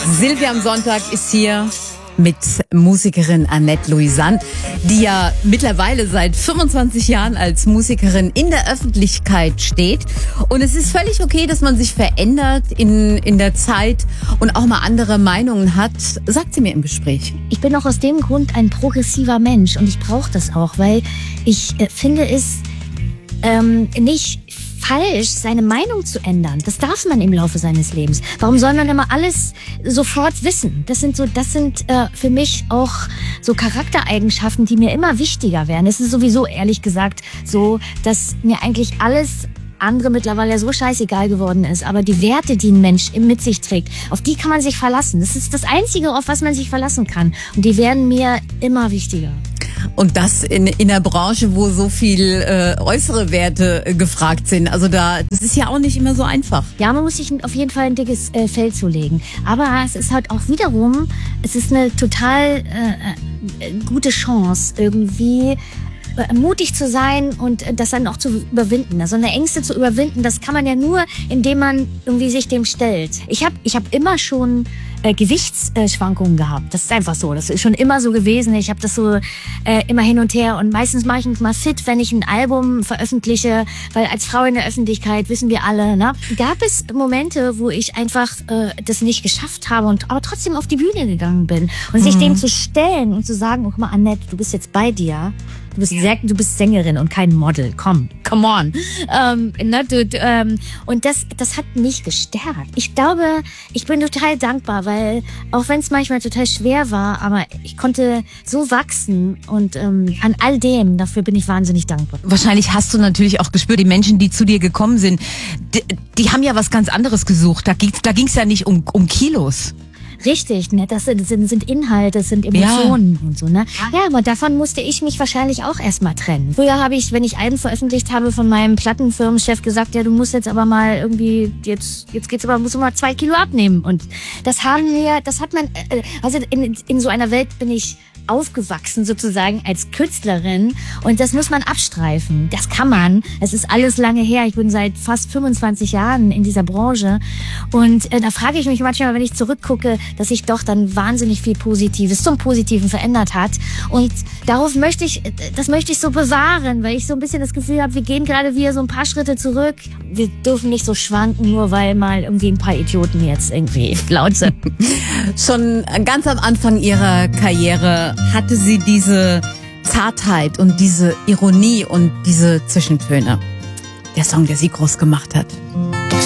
Silvia am Sonntag ist hier mit Musikerin Annette Louisanne, die ja mittlerweile seit 25 Jahren als Musikerin in der Öffentlichkeit steht. Und es ist völlig okay, dass man sich verändert in der Zeit und auch mal andere Meinungen hat, sagt sie mir im Gespräch. Ich bin auch aus dem Grund ein progressiver Mensch und ich brauche das auch, weil ich finde es nicht falsch, seine Meinung zu ändern. Das darf man im Laufe seines Lebens. Warum soll man immer alles sofort wissen? Das sind für mich auch so Charaktereigenschaften, die mir immer wichtiger werden. Es ist sowieso, ehrlich gesagt, so, dass mir eigentlich alles andere mittlerweile so scheißegal geworden ist. Aber die Werte, die ein Mensch mit sich trägt, auf die kann man sich verlassen. Das ist das Einzige, auf was man sich verlassen kann. Und die werden mir immer wichtiger. Und das in einer Branche, wo so viel äußere Werte gefragt sind. Also das ist ja auch nicht immer so einfach. Ja, man muss sich auf jeden Fall ein dickes Fell zulegen. Aber es ist halt auch wiederum, es ist eine total gute Chance, irgendwie mutig zu sein und das dann auch zu überwinden. Also eine Ängste zu überwinden, das kann man ja nur, indem man irgendwie sich dem stellt. Ich hab immer schon Gewichtsschwankungen gehabt. Das ist einfach so. Das ist schon immer so gewesen. Ich habe das so immer hin und her. Und meistens mache ich mich mal fit, wenn ich ein Album veröffentliche. Weil als Frau in der Öffentlichkeit, wissen wir alle, ne? Gab es Momente, wo ich einfach das nicht geschafft habe und aber trotzdem auf die Bühne gegangen bin. Und sich dem zu stellen und zu sagen, guck mal, Annette, du bist jetzt bei dir. Du bist Sängerin und kein Model. Come on. Und das hat mich gestärkt. Ich glaube, ich bin total dankbar, weil auch wenn es manchmal total schwer war, aber ich konnte so wachsen und an all dem, dafür bin ich wahnsinnig dankbar. Wahrscheinlich hast du natürlich auch gespürt, die Menschen, die zu dir gekommen sind, die haben ja was ganz anderes gesucht. Da ging's ja nicht um Kilos. Richtig, ne? Das sind Inhalte, das sind Emotionen und so, ne? Ja, aber davon musste ich mich wahrscheinlich auch erstmal trennen. Früher habe ich, wenn ich Alben veröffentlicht habe, von meinem Plattenfirmenchef gesagt, ja, du musst jetzt aber mal irgendwie, jetzt geht's aber, musst du mal 2 Kilo abnehmen. Und das hat man, also in so einer Welt bin ich aufgewachsen sozusagen als Künstlerin und das muss man abstreifen. Das kann man. Es ist alles lange her. Ich bin seit fast 25 Jahren in dieser Branche und da frage ich mich manchmal, wenn ich zurückgucke, dass sich doch dann wahnsinnig viel Positives zum Positiven verändert hat und das möchte ich so bewahren, weil ich so ein bisschen das Gefühl habe, wir gehen gerade wieder so ein paar Schritte zurück. Wir dürfen nicht so schwanken, nur weil mal irgendwie ein paar Idioten jetzt irgendwie laut sind. Schon ganz am Anfang ihrer Karriere hatte sie diese Zartheit und diese Ironie und diese Zwischentöne. Der Song, der sie groß gemacht hat.